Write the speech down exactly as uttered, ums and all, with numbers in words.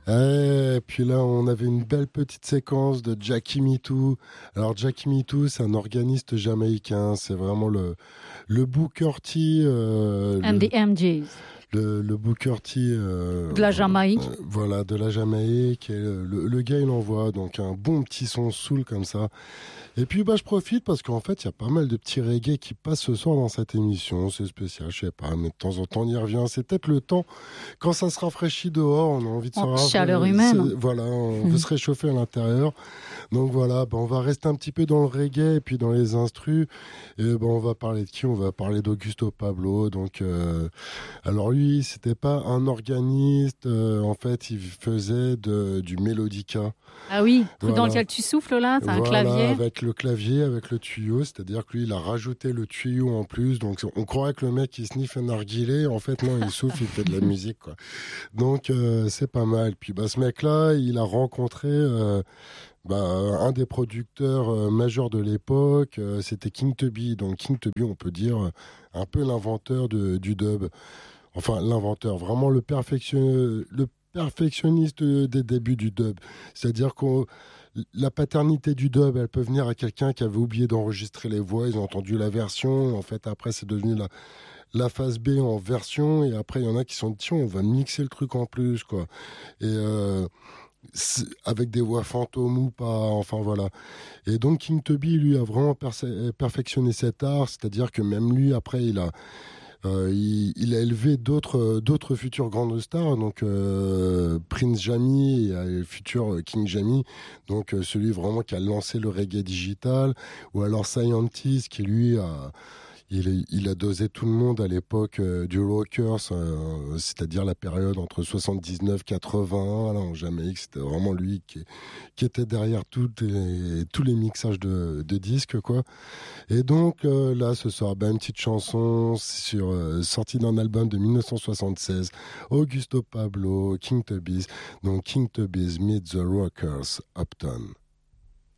Et puis là, on avait une belle petite séquence de Jackie Mittoo. Alors, Jackie Mittoo, c'est un organiste jamaïcain. C'est vraiment le, le Booker T. Euh, And le, the M Gs. Le, le Booker T. Euh, de la Jamaïque. Euh, voilà, de la Jamaïque. Et le, le gars, il envoie donc un bon petit son soul comme ça. Et puis, bah, je profite parce qu'en fait, il y a pas mal de petits reggae qui passent ce soir dans cette émission. C'est spécial, je sais pas, mais de temps en temps, on y revient. C'est peut-être le temps, quand ça se rafraîchit dehors, on a envie de se En rafraîchir. chaleur humaine. Voilà, on veut se réchauffer à l'intérieur. Donc voilà, bah, on va rester un petit peu dans le reggae et puis dans les instrus. Et bah, on va parler de qui ? On va parler d'Augusto Pablo. Donc, euh, alors lui, c'était pas un organiste. Euh, en fait, il faisait de, du mélodica. Ah oui, le truc Voilà. dans lequel tu souffles là, c'est un Voilà, clavier. avec le clavier, avec le tuyau, c'est-à-dire que lui, il a rajouté le tuyau en plus. Donc, on croirait que le mec, il sniffe un narguilé. En fait, non, il souffle, il fait de la musique, quoi. Donc, euh, c'est pas mal. Puis, bah, ce mec-là, il a rencontré euh, bah, un des producteurs euh, majeurs de l'époque. Euh, c'était King Tubby. Donc, King Tubby, on peut dire euh, un peu l'inventeur de, du dub. Enfin, l'inventeur, vraiment le, perfection... le perfectionniste des débuts du dub. C'est-à-dire que la paternité du dub, elle peut venir à quelqu'un qui avait oublié d'enregistrer les voix, ils ont entendu la version, en fait après c'est devenu la, la phase B en version, et après il y en a qui sont dit tiens, on va mixer le truc en plus, quoi. Et euh, avec des voix fantômes ou pas, enfin voilà. Et donc King Tubby, lui, a vraiment perse- perfectionné cet art, c'est-à-dire que même lui, après, il a Euh, il, il a élevé d'autres, d'autres futures grandes stars, donc euh, Prince Jammy et euh, le futur King Jammy, donc euh, celui vraiment qui a lancé le reggae digital, ou alors Scientist qui lui a, il, il a dosé tout le monde à l'époque euh, du Rockers, euh, c'est-à-dire la période entre soixante-dix-neuf quatre-vingts, là, en Jamaïque, c'était vraiment lui qui, qui était derrière toutes les, tous les mixages de, de disques, quoi. Et donc euh, là, ce sera ben, une petite chanson sur, euh, sortie d'un album de dix-neuf cent soixante-seize, Augusto Pablo, King Tubby's, donc King Tubby's Meet the Rockers, Upton.